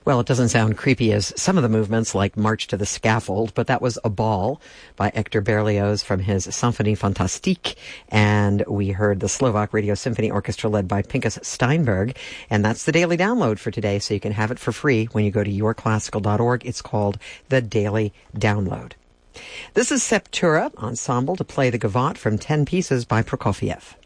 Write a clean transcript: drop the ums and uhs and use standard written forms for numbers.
Well, it doesn't sound creepy as some of the movements like March to the Scaffold, but that was A Ball by Hector Berlioz from his Symphonie Fantastique. And we heard the Slovak Radio Symphony Orchestra led by Pinkas Steinberg. And that's the daily download for today, so you can have it for free when you go to yourclassical.org. It's called The Daily Download. This is Septura Ensemble to play the Gavotte from 10 Pieces by Prokofiev.